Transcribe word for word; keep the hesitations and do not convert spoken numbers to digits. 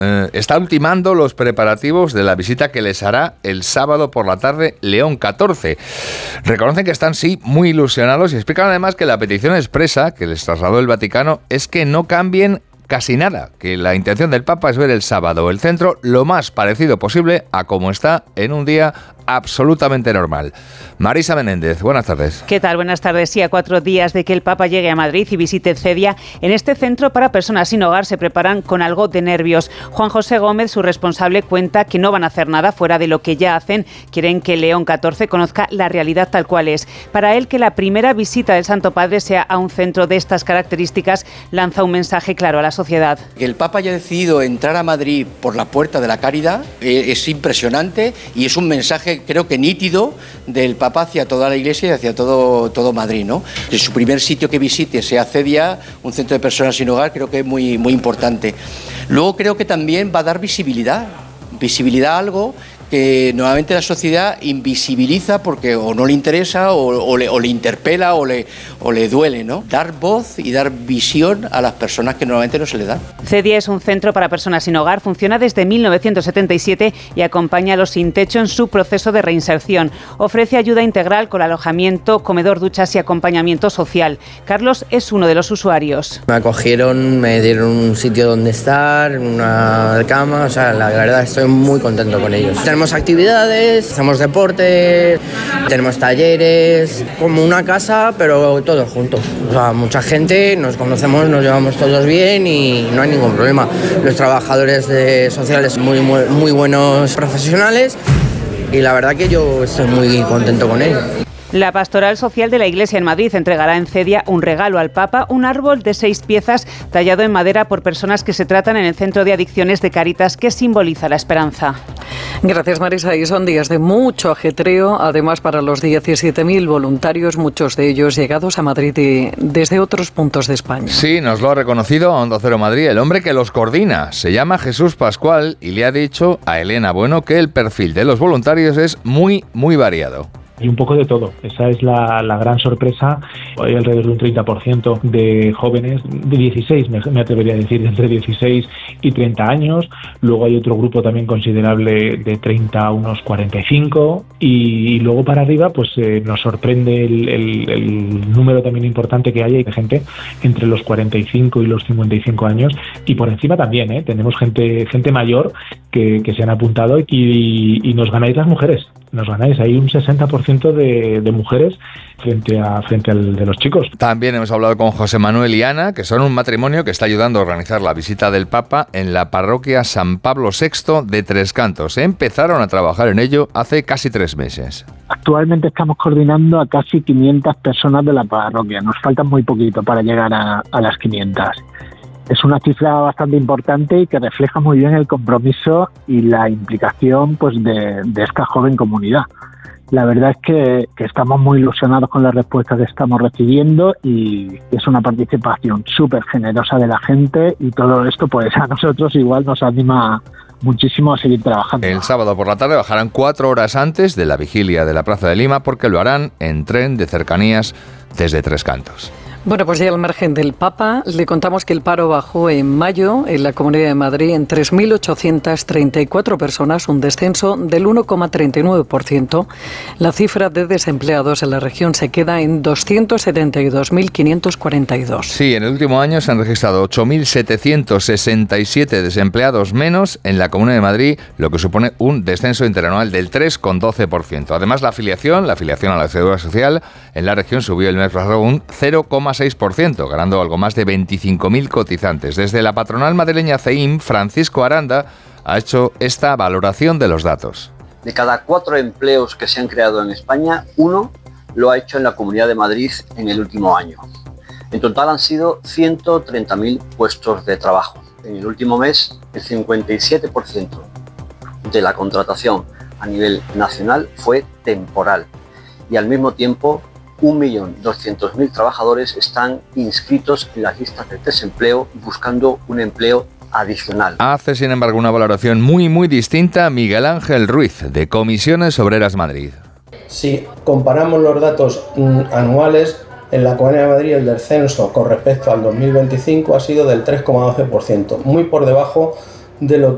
eh, está ultimando los preparativos de la visita que les hará el sábado por la tarde León catorce. Reconocen que están, sí, muy ilusionados y explican además que la petición expresa que les trasladó el Vaticano es que no cambien casi nada, que la intención del Papa es ver el sábado el centro lo más parecido posible a como está en un día absolutamente normal. Marisa Menéndez, buenas tardes. ¿Qué tal? Buenas tardes. Sí, a cuatro días de que el Papa llegue a Madrid y visite Cedia, en este centro para personas sin hogar se preparan con algo de nervios. Juan José Gómez, su responsable, cuenta que no van a hacer nada fuera de lo que ya hacen. Quieren que León catorce conozca la realidad tal cual es. Para él, que la primera visita del Santo Padre sea a un centro de estas características lanza un mensaje claro a la sociedad. Que el Papa haya decidido entrar a Madrid por la puerta de la caridad eh, es impresionante y es un mensaje, creo que nítido, del Papa hacia toda la Iglesia y hacia todo, todo Madrid, ¿no? Que su primer sitio que visite sea Cedia, un centro de personas sin hogar, creo que es muy, muy importante. Luego creo que también va a dar visibilidad, visibilidad a algo que normalmente la sociedad invisibiliza porque o no le interesa o, o, le, o le interpela o le, o le duele, ¿no? Dar voz y dar visión a las personas que normalmente no se les da. Cedia es un centro para personas sin hogar, funciona desde mil novecientos setenta y siete y acompaña a los sin techo en su proceso de reinserción. Ofrece ayuda integral con alojamiento, comedor, duchas y acompañamiento social. Carlos es uno de los usuarios. Me acogieron, me dieron un sitio donde estar, una cama, o sea, la verdad estoy muy contento con ellos. Tenemos actividades, hacemos deporte, tenemos talleres, como una casa, pero todos juntos. O sea, mucha gente, nos conocemos, nos llevamos todos bien y no hay ningún problema. Los trabajadores de sociales muy, muy, muy buenos profesionales y la verdad que yo estoy muy contento con ellos. La Pastoral Social de la Iglesia en Madrid entregará en Cedia un regalo al Papa, un árbol de seis piezas tallado en madera por personas que se tratan en el Centro de Adicciones de Cáritas, que simboliza la esperanza. Gracias, Marisa. Y son días de mucho ajetreo, además para los diecisiete mil voluntarios, muchos de ellos llegados a Madrid y desde otros puntos de España. Sí, nos lo ha reconocido a Onda Cero Madrid el hombre que los coordina. Se llama Jesús Pascual y le ha dicho a Elena Bueno que el perfil de los voluntarios es muy, muy variado. Y un poco de todo. Esa es la, la gran sorpresa. Hay alrededor de un treinta por ciento de jóvenes, de dieciséis, me, me atrevería a decir, de entre dieciséis y treinta años. Luego hay otro grupo también considerable de treinta a unos cuarenta y cinco. Y, y luego para arriba pues eh, nos sorprende el, el, el número también importante que hay. Hay gente entre los cuarenta y cinco y los cincuenta y cinco años. Y por encima también, ¿eh? Tenemos gente, gente mayor que, que se han apuntado y, y nos ganáis las mujeres. Nos ganáis, hay un sesenta por ciento de, de mujeres frente a frente al de los chicos. También hemos hablado con José Manuel y Ana, que son un matrimonio que está ayudando a organizar la visita del Papa en la parroquia San Pablo sexto de Tres Cantos. Empezaron a trabajar en ello hace casi tres meses. Actualmente estamos coordinando a casi quinientas personas de la parroquia. Nos falta muy poquito para llegar a, a las quinientas. Es una cifra bastante importante y que refleja muy bien el compromiso y la implicación pues de, de esta joven comunidad. La verdad es que, que estamos muy ilusionados con la respuesta que estamos recibiendo y es una participación súper generosa de la gente y todo esto pues a nosotros igual nos anima muchísimo a seguir trabajando. El sábado por la tarde bajarán cuatro horas antes de la vigilia de la Plaza de Lima porque lo harán en tren de cercanías desde Tres Cantos. Bueno, pues ya al margen del Papa, le contamos que el paro bajó en mayo en la Comunidad de Madrid en tres mil ochocientas treinta y cuatro personas, un descenso del uno coma treinta y nueve por ciento. La cifra de desempleados en la región se queda en doscientos setenta y dos mil quinientos cuarenta y dos. Sí, en el último año se han registrado ocho mil setecientos sesenta y siete desempleados menos en la Comunidad de Madrid, lo que supone un descenso interanual del tres coma doce por ciento. Además, la afiliación, la afiliación a la Seguridad Social en la región subió el mes pasado un cero coma seis por ciento, ganando algo más de veinticinco mil cotizantes. Desde la patronal madrileña C E I M, Francisco Aranda ha hecho esta valoración de los datos. De cada cuatro empleos que se han creado en España, uno lo ha hecho en la Comunidad de Madrid en el último año. En total han sido ciento treinta mil puestos de trabajo. En el último mes, el cincuenta y siete por ciento de la contratación a nivel nacional fue temporal y al mismo tiempo un millón doscientos mil trabajadores están inscritos en las listas de desempleo buscando un empleo adicional. Hace, sin embargo, una valoración muy, muy distinta Miguel Ángel Ruiz, de Comisiones Obreras Madrid. Si comparamos los datos anuales, en la Comunidad de Madrid el descenso con respecto al dos mil veinticinco ha sido del tres coma doce por ciento, muy por debajo de lo